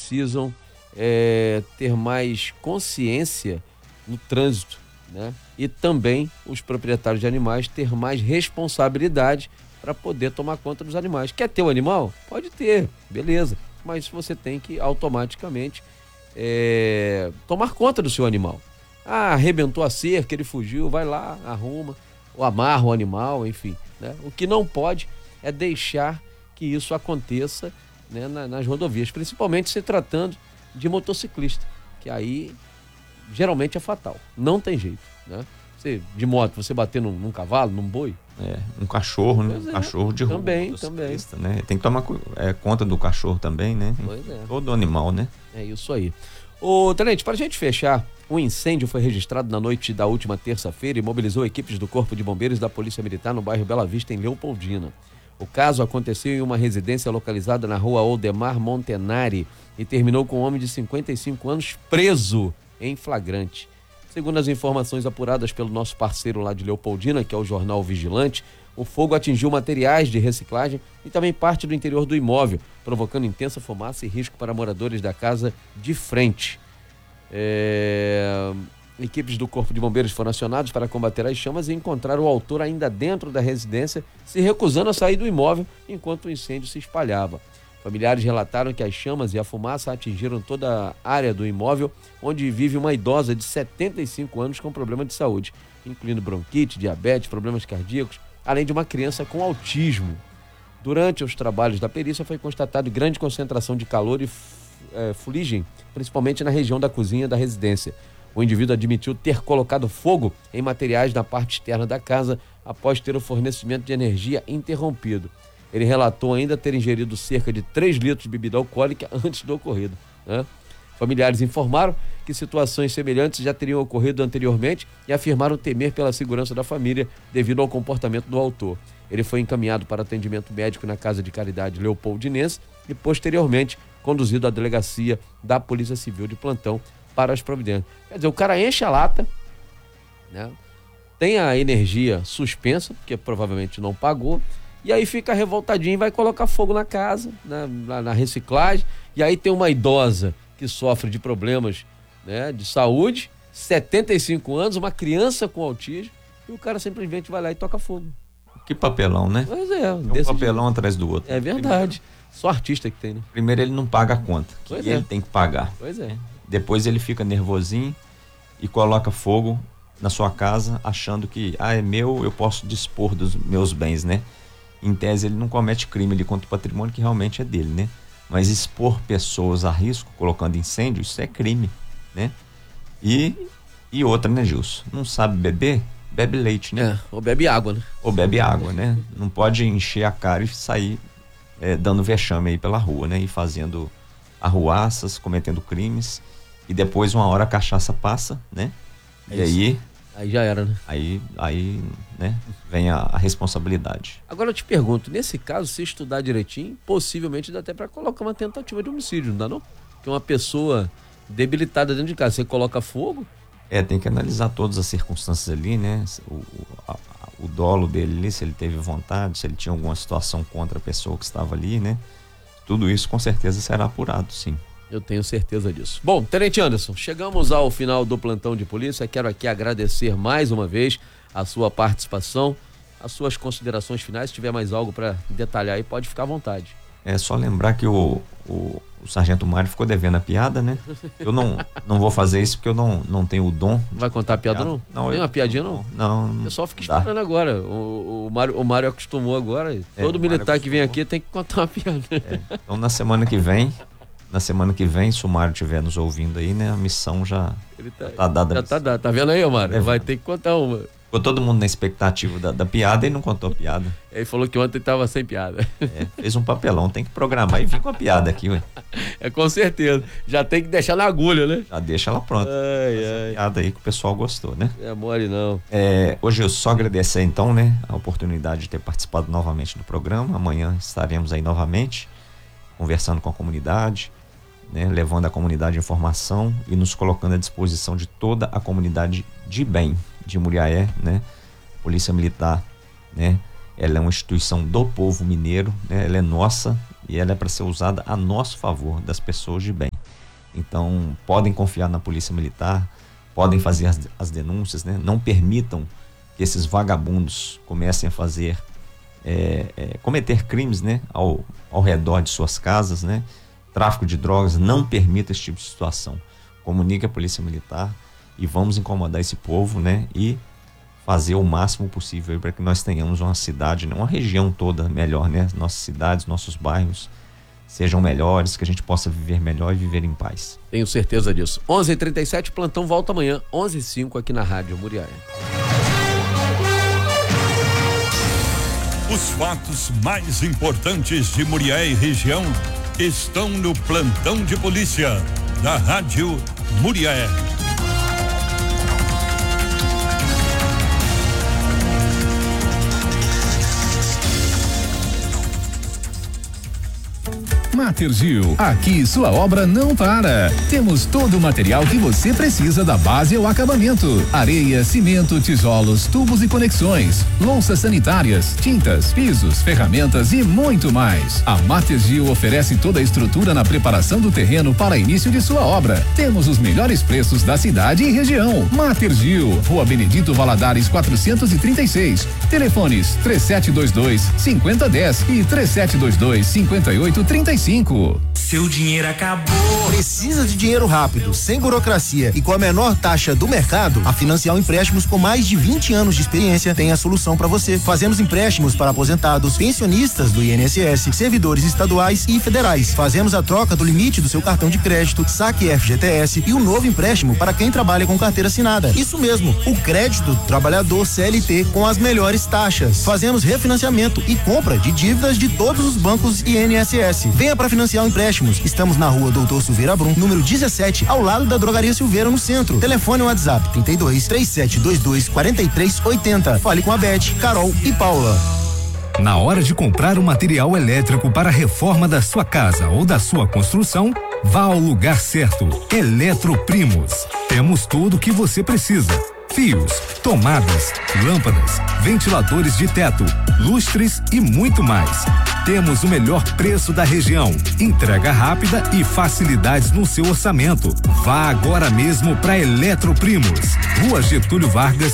precisam ter mais consciência no trânsito, né? E também os proprietários de animais ter mais responsabilidade para poder tomar conta dos animais. Quer ter um animal? Pode ter, beleza. Mas você tem que automaticamente tomar conta do seu animal. Arrebentou a cerca, ele fugiu, vai lá, arruma, ou amarra o animal, enfim, né? O que não pode é deixar que isso aconteça, né, nas rodovias, principalmente se tratando de motociclista, que aí geralmente é fatal, não tem jeito, né? De moto, você bater num cavalo, num boi. Um cachorro, né? Um cachorro de rua. Também. Né? Tem que tomar conta do cachorro também, né? Todo animal, né? É isso aí. Ô, Tenente, para a gente fechar, um incêndio foi registrado na noite da última terça-feira e mobilizou equipes do Corpo de Bombeiros e da Polícia Militar no bairro Bela Vista, em Leopoldina. O caso aconteceu em uma residência localizada na rua Oldemar Montenari e terminou com um homem de 55 anos preso em flagrante. Segundo as informações apuradas pelo nosso parceiro lá de Leopoldina, que é o Jornal Vigilante, o fogo atingiu materiais de reciclagem e também parte do interior do imóvel, provocando intensa fumaça e risco para moradores da casa de frente. Equipes do Corpo de Bombeiros foram acionados para combater as chamas e encontraram o autor ainda dentro da residência, se recusando a sair do imóvel enquanto o incêndio se espalhava. Familiares relataram que as chamas e a fumaça atingiram toda a área do imóvel, onde vive uma idosa de 75 anos com problema de saúde, incluindo bronquite, diabetes, problemas cardíacos, além de uma criança com autismo. Durante os trabalhos da perícia foi constatado grande concentração de calor e fuligem, principalmente na região da cozinha da residência. O indivíduo admitiu ter colocado fogo em materiais na parte externa da casa após ter o fornecimento de energia interrompido. Ele relatou ainda ter ingerido cerca de 3 litros de bebida alcoólica antes do ocorrido, né? Familiares informaram que situações semelhantes já teriam ocorrido anteriormente e afirmaram temer pela segurança da família devido ao comportamento do autor. Ele foi encaminhado para atendimento médico na Casa de Caridade Leopoldinense e posteriormente conduzido à delegacia da Polícia Civil de plantão para as providências. Quer dizer, o cara enche a lata, né? Tem a energia suspensa, porque provavelmente não pagou, e aí fica revoltadinho e vai colocar fogo na casa, na reciclagem, e aí tem uma idosa que sofre de problemas, né, de saúde, 75 anos, uma criança com autismo, e o cara simplesmente vai lá e toca fogo. Que papelão, né? Pois é. Um papelão atrás do outro. É verdade. Só artista que tem, né? Primeiro ele não paga a conta, que ele tem que pagar. Pois é. Depois ele fica nervosinho e coloca fogo na sua casa, achando que, é meu, eu posso dispor dos meus bens, né? Em tese ele não comete crime ali contra o patrimônio que realmente é dele, né? Mas expor pessoas a risco, colocando incêndio, isso é crime, né? E outra, né, Gilson? Não sabe beber? Bebe leite, né? Ou bebe água, né? Ou bebe água, né? Não pode encher a cara e sair dando vexame aí pela rua, né? E fazendo arruaças, cometendo crimes. E depois, uma hora, a cachaça passa, né? Aí já era, né? Aí, né, vem a responsabilidade. Agora eu te pergunto, nesse caso, se estudar direitinho, possivelmente dá até para colocar uma tentativa de homicídio, não dá não? Porque uma pessoa debilitada dentro de casa, você coloca fogo? Tem que analisar todas as circunstâncias ali, né? O dolo dele ali, se ele teve vontade, se ele tinha alguma situação contra a pessoa que estava ali, né? Tudo isso com certeza será apurado, sim. Eu tenho certeza disso. Bom, Tenente Anderson, chegamos ao final do plantão de polícia. Quero aqui agradecer mais uma vez a sua participação, as suas considerações finais. Se tiver mais algo para detalhar aí, pode ficar à vontade. É só lembrar que o Sargento Mário ficou devendo a piada, né? Eu não vou fazer isso porque eu não tenho o dom. Não vai contar a piada não? Não. Tem uma piadinha não? Não. O pessoal fica esperando agora. O Mário acostumou agora. Todo militar que vem aqui tem que contar uma piada. Então na semana que vem, se o Mário estiver nos ouvindo aí, né? A missão já tá dada. Já tá dada. Tá vendo aí, Mário? Vai ter que contar uma. Ficou todo mundo na expectativa da piada e não contou a piada. Ele falou que ontem tava sem piada. Fez um papelão, tem que programar e vir com a piada aqui, ué. Com certeza. Já tem que deixar na agulha, né? Já deixa ela pronta. Essa piada aí que o pessoal gostou, né? É mole não. Hoje eu só agradecer então, né? A oportunidade de ter participado novamente do programa. Amanhã estaremos aí novamente, conversando com a comunidade, né? Levando a comunidade informação e nos colocando à disposição de toda a comunidade de bem de Muriaé, né? Polícia Militar, né? Ela é uma instituição do povo mineiro, né? Ela é nossa e ela é para ser usada a nosso favor, das pessoas de bem. Então, podem confiar na Polícia Militar, podem fazer as denúncias, né? Não permitam que esses vagabundos comecem a fazer, cometer crimes, né? Ao redor de suas casas, né? Tráfico de drogas, não permita esse tipo de situação. Comunique a Polícia Militar e vamos incomodar esse povo, né? E fazer o máximo possível para que nós tenhamos uma cidade, né? Uma região toda melhor, né? Nossas cidades, nossos bairros sejam melhores, que a gente possa viver melhor e viver em paz. Tenho certeza disso. 11h37, plantão volta amanhã, 11h05 aqui na Rádio Muriaé. Os fatos mais importantes de Muriaé e região estão no plantão de polícia da Rádio Muriaé. Matergil, aqui sua obra não para. Temos todo o material que você precisa da base ao acabamento: areia, cimento, tijolos, tubos e conexões, louças sanitárias, tintas, pisos, ferramentas e muito mais. A Matergil oferece toda a estrutura na preparação do terreno para início de sua obra. Temos os melhores preços da cidade e região. Matergil, Rua Benedito Valadares 436. Telefones 3722-5010 e 3722-5835. Seu dinheiro acabou. Precisa de dinheiro rápido, sem burocracia e com a menor taxa do mercado? A Financial Empréstimos, com mais de 20 anos de experiência, tem a solução para você. Fazemos empréstimos para aposentados, pensionistas do INSS, servidores estaduais e federais. Fazemos a troca do limite do seu cartão de crédito, saque FGTS e um novo empréstimo para quem trabalha com carteira assinada. Isso mesmo, o crédito do trabalhador CLT com as melhores taxas. Fazemos refinanciamento e compra de dívidas de todos os bancos INSS. Venha para Financial Empréstimos. Estamos na Rua Doutor Silveira Brum, número 17, ao lado da Drogaria Silveira, no centro. Telefone WhatsApp 32-3722-4380. Fale com a Beth, Carol e Paula. Na hora de comprar um material elétrico para a reforma da sua casa ou da sua construção, vá ao lugar certo. Eletroprimos. Temos tudo o que você precisa: fios, tomadas, lâmpadas, ventiladores de teto, lustres e muito mais. Temos o melhor preço da região, entrega rápida e facilidades no seu orçamento. Vá agora mesmo para Eletroprimos, Rua Getúlio Vargas,